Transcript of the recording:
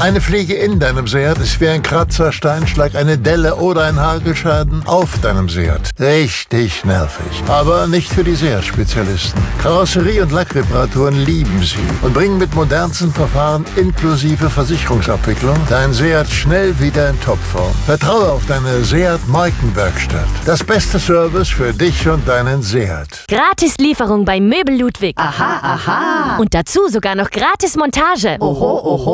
Eine Fliege in deinem Seat ist wie ein Kratzer, Steinschlag, eine Delle oder ein Hagelschaden auf deinem Seat. Richtig nervig. Aber nicht für die Seat-Spezialisten. Karosserie- und Lackreparaturen lieben sie und bringen mit modernsten Verfahren inklusive Versicherungsabwicklung dein Seat schnell wieder in Topform. Vertraue auf deine Seat-Markenwerkstatt. Das beste Service für dich und deinen Seat. Gratis-Lieferung bei Möbel Ludwig. Aha, aha. Und dazu sogar noch Gratis-Montage. Oho, oho.